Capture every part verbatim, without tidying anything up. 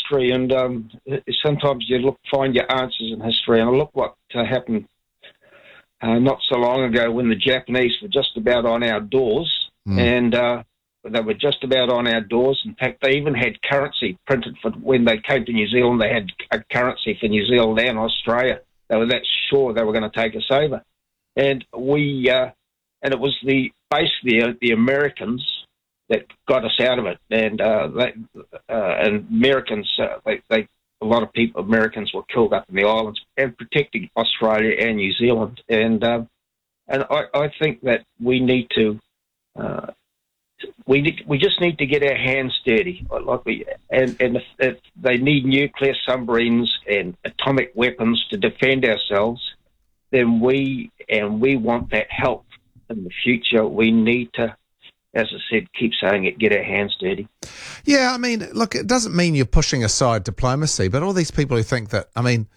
history, and um, sometimes you look find your answers in history. And look what uh, happened uh, not so long ago when the Japanese were just about on our doors, mm. and uh, they were just about on our doors. In fact, they even had currency printed for when they came to New Zealand. They had a currency for New Zealand and Australia. They were that sure they were going to take us over, and we uh, and it was the basically uh, the Americans that got us out of it, and uh, they, uh, and Americans, uh, they, they, a lot of people, Americans were killed up in the islands and protecting Australia and New Zealand, and uh, and I, I think that we need to, uh, we need, we just need to get our hands dirty, like we, and and if, if they need nuclear submarines and atomic weapons to defend ourselves, then we and we want that help in the future. We need to, as I said, keep saying it, get our hands dirty. Yeah, I mean, look, it doesn't mean you're pushing aside diplomacy, but all these people who think that, I mean,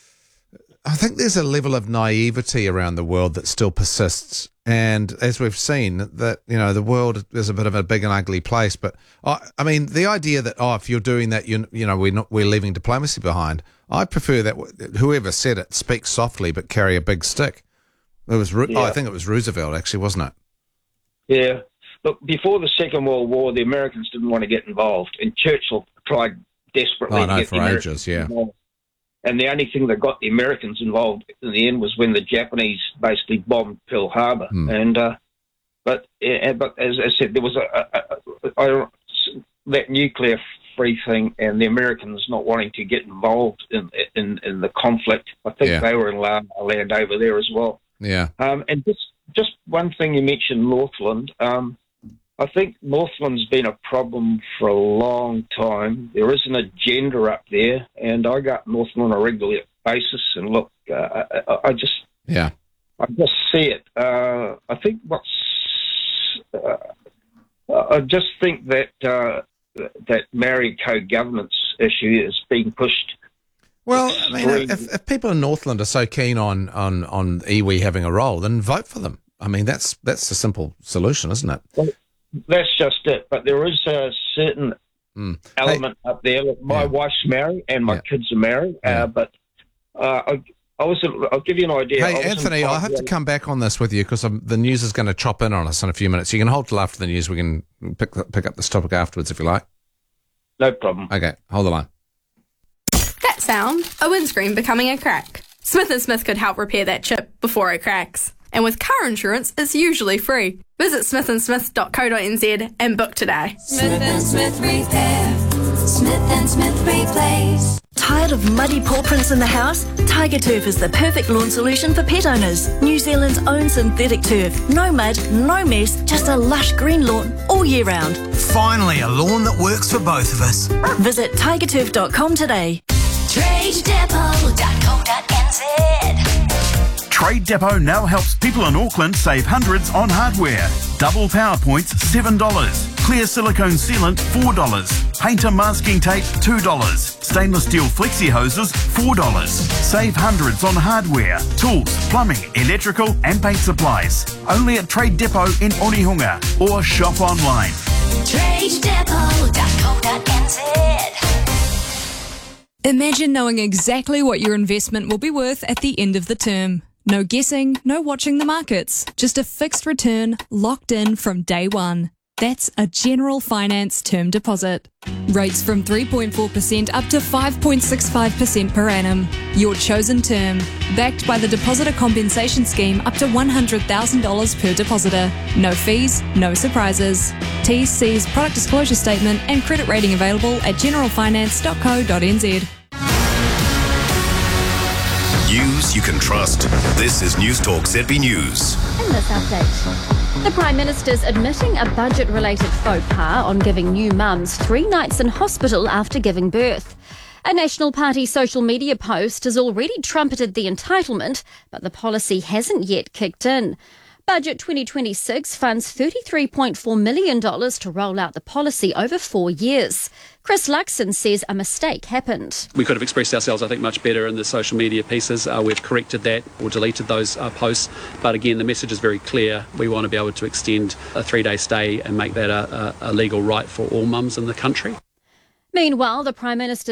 I think there's a level of naivety around the world that still persists. And as we've seen, that, you know, the world is a bit of a big and ugly place. But, I, I mean, the idea that, oh, if you're doing that, you you know, we're, not, we're leaving diplomacy behind, I prefer that whoever said it, speak softly but carry a big stick. It was, yeah. oh, I think it was Roosevelt, actually, wasn't it? Yeah. Look, before the Second World War, the Americans didn't want to get involved, and Churchill tried desperately oh, no, to get for the Americans ages, yeah. involved. And the only thing that got the Americans involved in the end was when the Japanese basically bombed Pearl Harbor. Hmm. And uh, but uh, but as I said, there was a, a, a, a that nuclear-free thing, and the Americans not wanting to get involved in in, in the conflict. I think yeah. they were in land, land over there as well. Yeah. Um, and just just one thing you mentioned, Northland. Um, I think Northland's been a problem for a long time. There is an agenda up there, and I got Northland on a regular basis. And look, uh, I, I just, yeah, I just see it. Uh, I think what's, uh, I just think that uh, that Maori co-governance issue is being pushed. Well, I mean, if, if people in Northland are so keen on on on iwi having a role, then vote for them. I mean, that's that's the simple solution, isn't it? Well, that's just it. But there is a certain mm. element hey, up there. Look, my yeah. wife's Maori and my yeah. kids are Maori. Yeah. Uh, but uh, I, I was. I'll give you an idea. Hey, I Anthony, I have to come back on this with you because the news is going to chop in on us in a few minutes. You can hold till after the news. We can pick pick up this topic afterwards if you like. No problem. Okay, hold the line. That sound, a windscreen becoming a crack. Smith and Smith could help repair that chip before it cracks. And with car insurance, it's usually free. Visit smith and smith dot co dot n z and book today. Smith and Smith Repair. Smith and Smith Replace. Tired of muddy paw prints in the house? Tiger Turf is the perfect lawn solution for pet owners. New Zealand's own synthetic turf. No mud, no mess, just a lush green lawn all year round. Finally, a lawn that works for both of us. Visit tiger turf dot com today. trade depot dot co dot n z. Trade Depot now helps people in Auckland save hundreds on hardware. Double power points, seven dollars. Clear silicone sealant, four dollars. Painter masking tape, two dollars. Stainless steel flexi hoses, four dollars. Save hundreds on hardware, tools, plumbing, electrical and paint supplies. Only at Trade Depot in Onehunga or shop online. trade depot dot co dot n z. Imagine knowing exactly what your investment will be worth at the end of the term. No guessing, no watching the markets, just a fixed return locked in from day one. That's a General Finance term deposit. Rates from three point four percent up to five point six five percent per annum. Your chosen term. Backed by the Depositor Compensation Scheme up to one hundred thousand dollars per depositor. No fees, no surprises. T's, C's, product disclosure statement and credit rating available at general finance dot co dot n z. News you can trust. This is News Talk Z B News. In this update, the Prime Minister's admitting a budget-related faux pas on giving new mums three nights in hospital after giving birth. A National Party social media post has already trumpeted the entitlement, but the policy hasn't yet kicked in. Budget twenty twenty-six funds thirty-three point four million dollars to roll out the policy over four years. Chris Luxon says a mistake happened. We could have expressed ourselves, I think, much better in the social media pieces. Uh, we've corrected that or deleted those uh, posts. But again, the message is very clear. We want to be able to extend a three-day stay and make that a, a, a legal right for all mums in the country. Meanwhile, the Prime Minister